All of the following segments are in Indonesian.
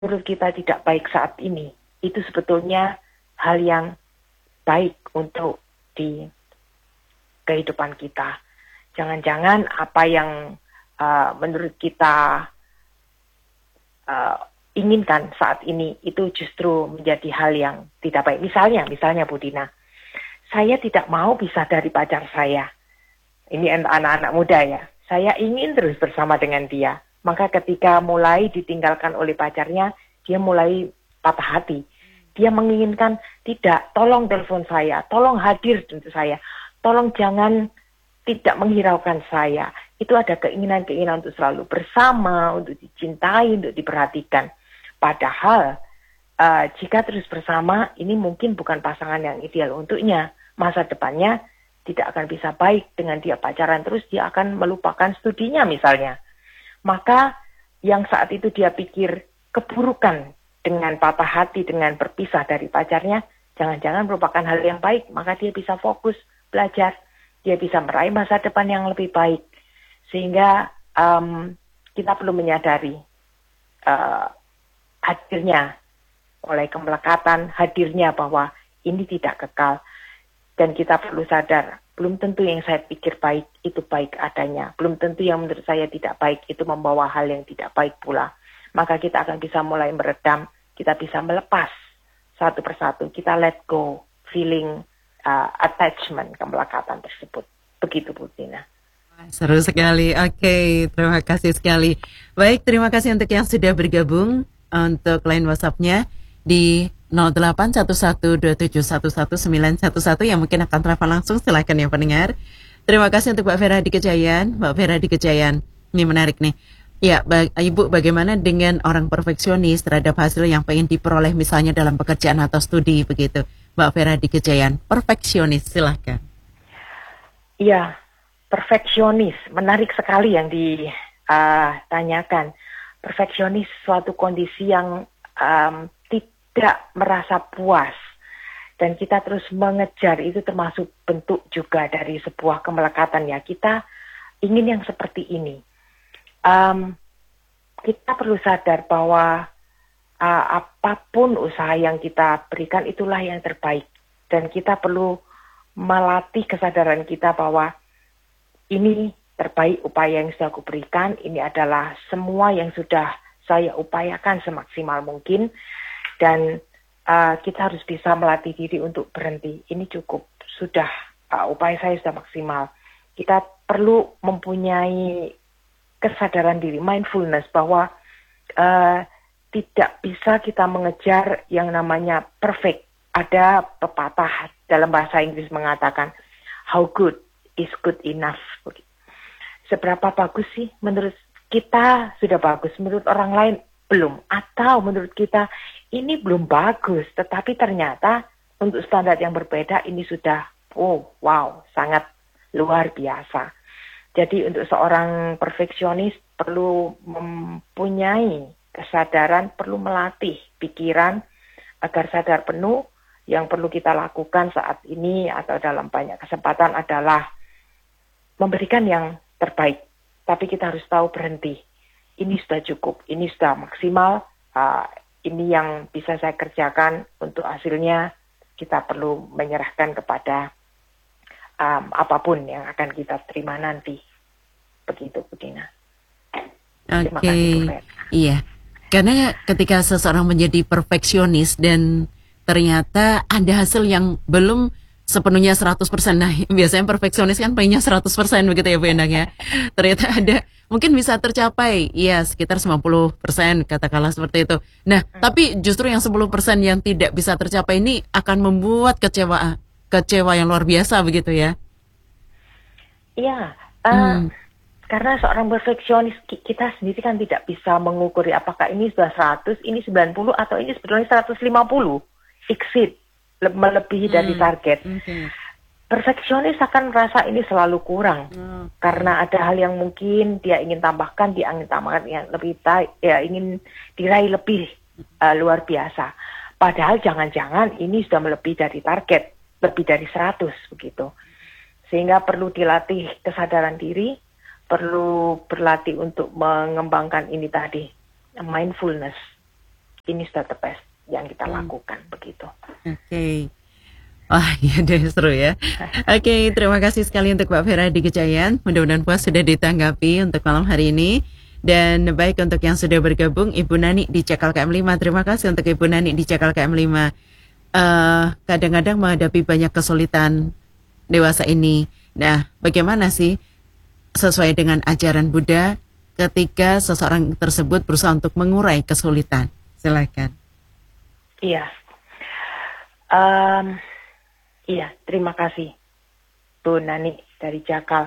menurut kita tidak baik saat ini, itu sebetulnya hal yang baik untuk di kehidupan kita. Jangan-jangan apa yang menurut kita inginkan saat ini itu justru menjadi hal yang tidak baik. Misalnya Bu Dina, saya tidak mau pisah dari pacar saya. Ini anak-anak muda ya. Saya ingin terus bersama dengan dia. Maka ketika mulai ditinggalkan oleh pacarnya, dia mulai patah hati. Dia menginginkan, tidak, tolong telepon saya, tolong hadir untuk saya, tolong jangan tidak menghiraukan saya. Itu ada keinginan-keinginan untuk selalu bersama, untuk dicintai, untuk diperhatikan. Padahal jika terus bersama, ini mungkin bukan pasangan yang ideal untuknya. Masa depannya tidak akan bisa baik dengan dia pacaran terus, dia akan melupakan studinya misalnya. Maka yang saat itu dia pikir keburukan dengan patah hati, dengan berpisah dari pacarnya, jangan-jangan merupakan hal yang baik. Maka dia bisa fokus belajar, dia bisa meraih masa depan yang lebih baik. Sehingga kita perlu menyadari hadirnya oleh kemelekatan, hadirnya bahwa ini tidak kekal. Dan kita perlu sadar, belum tentu yang saya pikir baik itu baik adanya. Belum tentu yang menurut saya tidak baik itu membawa hal yang tidak baik pula. Maka kita akan bisa mulai meredam, kita bisa melepas satu persatu. Kita let go feeling attachment, kemelekatan tersebut. Begitu Bu Tina. Seru sekali. Oke, terima kasih sekali. Baik, terima kasih untuk yang sudah bergabung. Untuk line WhatsApp-nya di 0811271111 yang mungkin akan telepon langsung, silakan ya pendengar. Terima kasih untuk Mbak Vera di Kejayan. Mbak Vera di Kejayan, ini menarik nih. Ya, Ibu, bagaimana dengan orang perfeksionis terhadap hasil yang pengen diperoleh misalnya dalam pekerjaan atau studi begitu? Mbak Vera di Kejayan, perfeksionis, silahkan. Iya, perfeksionis, menarik sekali yang ditanyakan. Perfeksionis suatu kondisi yang tidak merasa puas. Dan kita terus mengejar, itu termasuk bentuk juga dari sebuah kemelekatan ya. Kita ingin yang seperti ini. Kita perlu sadar bahwa apapun usaha yang kita berikan itulah yang terbaik. Dan kita perlu melatih kesadaran kita bahwa ini terbaik upaya yang sudah aku berikan, ini adalah semua yang sudah saya upayakan semaksimal mungkin, dan kita harus bisa melatih diri untuk berhenti. Ini cukup, sudah upaya saya sudah maksimal. Kita perlu mempunyai kesadaran diri, mindfulness, bahwa tidak bisa kita mengejar yang namanya perfect. Ada pepatah dalam bahasa Inggris mengatakan, how good is good enough. Seberapa bagus sih menurut kita sudah bagus, menurut orang lain belum. Atau menurut kita ini belum bagus, tetapi ternyata untuk standar yang berbeda ini sudah, wow, sangat luar biasa. Jadi untuk seorang perfeksionis perlu mempunyai kesadaran, perlu melatih pikiran agar sadar penuh. Yang perlu kita lakukan saat ini atau dalam banyak kesempatan adalah memberikan yang terbaik. Tapi kita harus tahu berhenti. Ini sudah cukup, ini sudah maksimal, ini yang bisa saya kerjakan. Untuk hasilnya kita perlu menyerahkan kepada apapun yang akan kita terima nanti. Begitu Bu Dina. Terima kasih Bu Fer. Iya, karena ketika seseorang menjadi perfeksionis dan ternyata ada hasil yang belum sepenuhnya 100%. Nah, biasanya perfeksionis kan pengennya 100% begitu ya Bu Endang ya. Ternyata ada, mungkin bisa tercapai, ya sekitar 90%, katakanlah seperti itu. Nah, tapi justru yang 10% yang tidak bisa tercapai ini akan membuat kecewa yang luar biasa begitu ya. Iya, karena seorang perfeksionis, kita sendiri kan tidak bisa mengukuri apakah ini sudah 100, ini 90, atau ini sebetulnya 150, exceed, melebihi dari target. Perfeksionis akan merasa ini selalu kurang karena ada hal yang mungkin dia ingin tambahkan, dia ingin tambahkan yang lebih baik, ya ingin diraih lebih luar biasa. Padahal jangan-jangan ini sudah melebihi dari target, lebih dari 100 begitu. Sehingga perlu dilatih kesadaran diri, perlu berlatih untuk mengembangkan ini tadi, mindfulness. ini sudah the best yang kita lakukan, begitu. Oke. Wah, ya deh, seru ya. Oke, terima kasih sekali untuk Mbak Vera di Kejayan. Mudah-mudahan puas sudah ditanggapi untuk malam hari ini. Dan baik untuk yang sudah bergabung, Ibu Nani di Cakal KM5. Terima kasih untuk Ibu Nani di Cakal KM5. Kadang-kadang menghadapi banyak kesulitan dewasa ini. Nah, bagaimana sih sesuai dengan ajaran Buddha ketika seseorang tersebut berusaha untuk mengurai kesulitan? Silakan. Iya. Iya, terima kasih Bu Nani dari Jakal.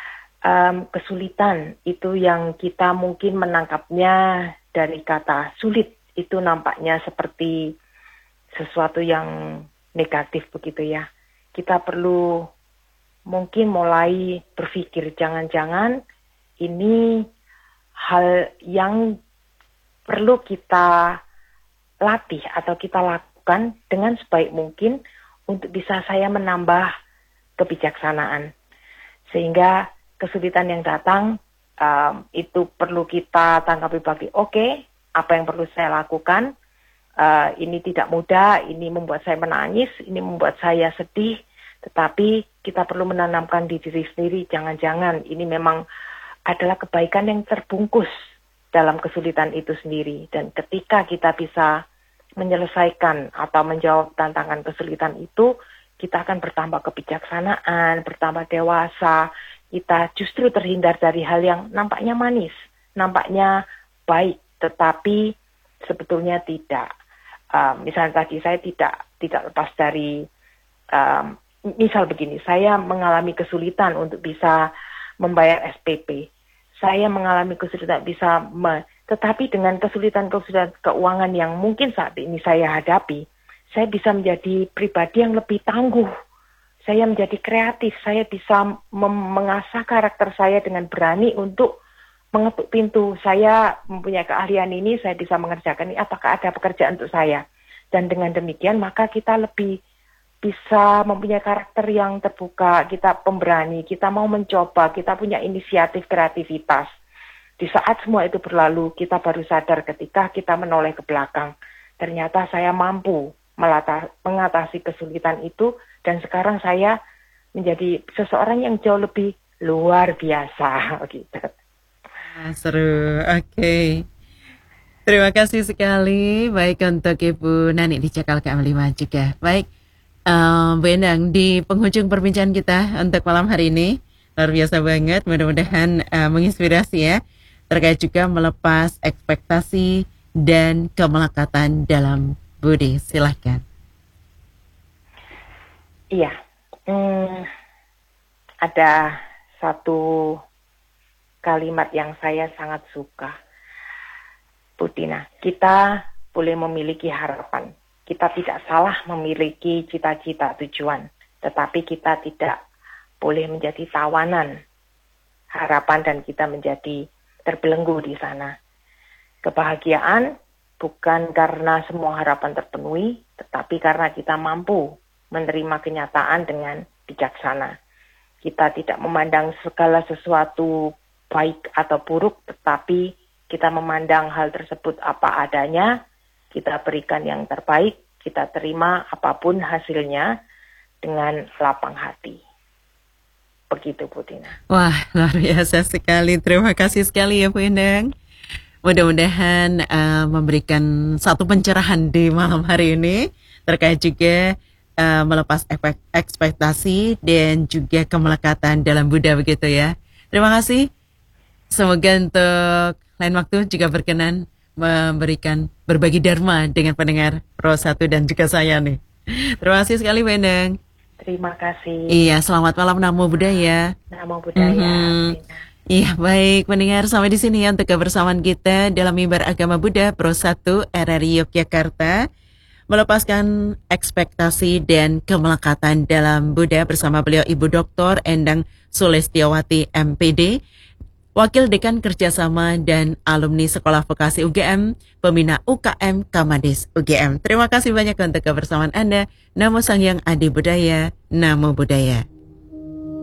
Kesulitan itu yang kita mungkin menangkapnya dari kata sulit, itu nampaknya seperti sesuatu yang negatif begitu ya. Kita perlu mungkin mulai berpikir, jangan-jangan ini hal yang perlu kita latih atau kita lakukan dengan sebaik mungkin untuk bisa saya menambah kebijaksanaan. Sehingga kesulitan yang datang itu perlu kita tanggapi bagi oke, apa yang perlu saya lakukan, ini tidak mudah, ini membuat saya menangis, ini membuat saya sedih, tetapi kita perlu menanamkan di diri sendiri, jangan-jangan ini memang adalah kebaikan yang terbungkus dalam kesulitan itu sendiri. Dan ketika kita bisa menyelesaikan atau menjawab tantangan kesulitan itu, kita akan bertambah kebijaksanaan, bertambah dewasa, kita justru terhindar dari hal yang nampaknya manis, nampaknya baik, tetapi sebetulnya tidak. Misalnya tadi saya tidak lepas dari, misal begini, saya mengalami kesulitan untuk bisa membayar SPP. Saya mengalami kesulitan bisa tetapi dengan kesulitan-kesulitan keuangan yang mungkin saat ini saya hadapi, saya bisa menjadi pribadi yang lebih tangguh. Saya menjadi kreatif, saya bisa mengasah karakter saya dengan berani untuk mengetuk pintu. Saya mempunyai keahlian ini, saya bisa mengerjakan ini, apakah ada pekerjaan untuk saya. Dan dengan demikian maka kita lebih bisa mempunyai karakter yang terbuka, kita pemberani, kita mau mencoba, kita punya inisiatif kreativitas. Di saat semua itu berlalu, kita baru sadar ketika kita menoleh ke belakang. Ternyata saya mampu mengatasi kesulitan itu, dan sekarang saya menjadi seseorang yang jauh lebih luar biasa. Gitu. Seru, oke. Terima kasih sekali, baik untuk Ibu Nani di Cakal KM5 juga. Baik, Bu Endang, di penghujung perbincangan kita untuk malam hari ini, luar biasa banget, mudah-mudahan menginspirasi ya. Terkait juga melepas ekspektasi dan kemelekatan dalam budi. Silahkan. Iya, ada satu kalimat yang saya sangat suka, Bu Tina. Kita boleh memiliki harapan. Kita tidak salah memiliki cita-cita tujuan, tetapi kita tidak boleh menjadi tawanan harapan dan kita menjadi terbelenggu di sana. Kebahagiaan bukan karena semua harapan terpenuhi, tetapi karena kita mampu menerima kenyataan dengan bijaksana. Kita tidak memandang segala sesuatu baik atau buruk, tetapi kita memandang hal tersebut apa adanya, kita berikan yang terbaik, kita terima apapun hasilnya dengan lapang hati. Begitu Bu Tina. Wah, luar biasa sekali. Terima kasih sekali ya Bu Endang. Mudah-mudahan memberikan satu pencerahan di malam hari ini terkait juga melepas ekspektasi dan juga kemelekatan dalam Buddha begitu ya. Terima kasih. Semoga untuk lain waktu juga berkenan memberikan berbagi dharma dengan pendengar Pro 1 dan juga saya nih. Terima kasih sekali Bu Endang. Terima kasih. Iya, selamat malam, Namo Buddhaya. Namo Buddhaya. Iya, baik pendengar, sampai di sini ya untuk kebersamaan kita dalam mimbar agama Buddha Pro 1 RRI Yogyakarta. Melepaskan ekspektasi dan kemelekatan dalam Buddha bersama beliau Ibu Dr. Endang Sulestiawati MPD, Wakil Dekan Kerjasama dan Alumni Sekolah Vokasi UGM, Pembina UKM Kamades UGM. Terima kasih banyak untuk kebersamaan Anda. Namo Sang Hyang Adi Buddhaya, Namo Buddhaya.